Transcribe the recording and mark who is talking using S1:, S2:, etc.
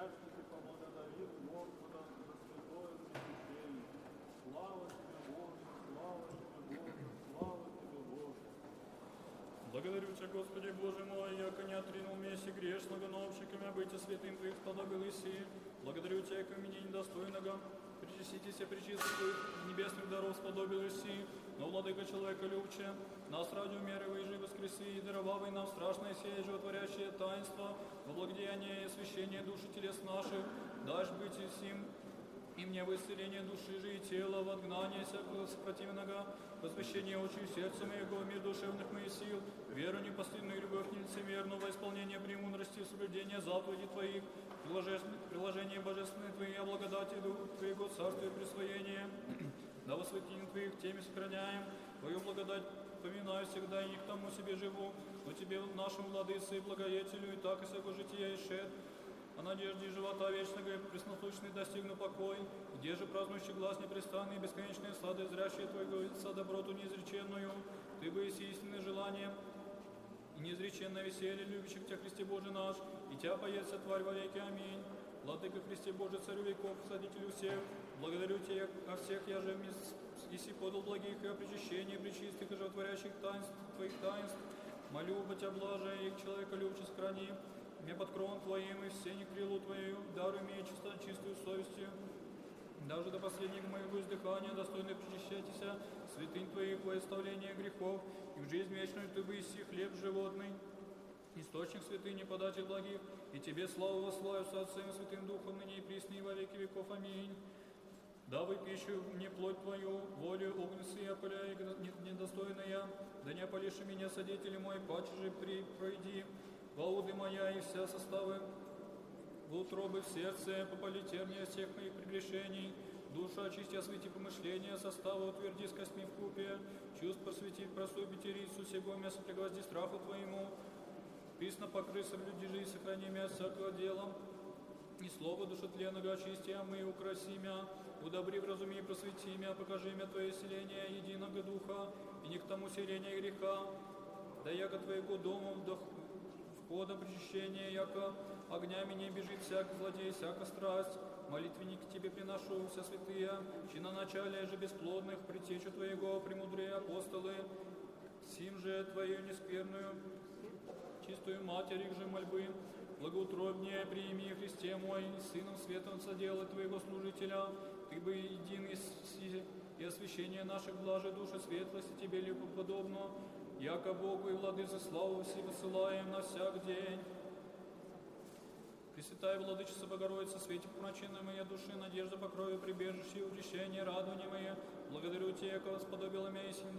S1: болящийся поблагодарил Господа за святое причащение. Слава тебе, Боже, слава тебе, Боже, слава тебе, Боже.
S2: Благодарю Тебя, Господи Боже мой, яко не отринул месси грешного, но общиками быть святым Твоих сподобил Иси. Благодарю Тебя, яко меня недостойного, причаститесь и причистых Твоих небесных даров сподобил Иси. Но, Владыка человека любче, нас ради умеры и воскреси, и даровавый нам страшное сие животворящее таинство, во благодеяние и освящение души телес наших, дашь быть и сим, и мне в исцеление души же и тела, в отгнание всякого сопротивного, возвещение очи сердца моего, мир душевных моих сил, веру непостыдную, любовь нелицемерную, во исполнение премудрости, соблюдение заповедей Твоих, приложение божественной Твоей, о благодати Духа Твоего, царствие и присвоение, да во святыне Твоих теми сохраняем, Твою благодать поминаю всегда, и не к тому себе живу, но Тебе, нашему владыце и благодетелю, и так и всякого жития ишед, о надежде живота вечного и пресносущный достигну покой, где же празднующий глаз непрестанный и бесконечные слады, зрящие Твоего лица доброту неизреченную, Ты бы есть истинное желание и неизреченное веселье, любящих Тебя, Христе Боже наш, и Тебя поется тварь во веки. Аминь. Владыка Христе Боже, Царю веков, Садителю всех, благодарю Тебя о всех, я же еси подал благих и о причащении, причистых и животворящих таинств, Твоих таинств, молю по Тебя блаже, их человека любче сохрани, мне под кровом Твоим и все не крилу Твою, даруй мне чистую совестью, даже до последнего моего издыхания, достойно причащайтесь святынь Твоих во оставление грехов, и в жизнь вечную Ты бы иси хлеб животный, источник святыни подачи благих, и Тебе славу вослаю с Отцем и Святым Духом, ныне и присно и во веки веков. Аминь. Давай пищу мне плоть Твою, волю огнецы и опаляй недостойная, да не опалишь меня, содетели мой, паче же пройди, волуды моя и вся составы, в утробы в сердце, попали терния всех моих прегрешений, душа очисти, освети помышления, состава утверди с костьми в купе, чувств просвети, простой бетерицу, сего мяса пригвозди страху Твоему, писно покры, соблюди же и сохрани меня всякого дела, и слово душетленного очисти, а мы украси мя, удобри, вразуми, просвети мя, покажи мне Твое селение единого духа, и не к тому селения греха, да яко Твоего дома входа причащения, яко огнями не бежит всяк злодей, всяка страсть, молитвенник к Тебе приношу, вся святые, чина начале же бесплодных, притечу Твоего, премудрые апостолы, сим же Твою нескверную, чистую Матерь их же мольбы, благоутробнее прими, Христе мой, Сыном светом соделай Твоего служителя, Ты бы един и освящение наших блажи, души светлости Тебе любоподобно, яко Богу и Владыце славу все высылаем на всяк день. Пресвятая Владычица Богородица, светик помраченной моей души, надежда, покрою, прибежище и утешение, радование мое, благодарю Тебя, яко сподобила меня и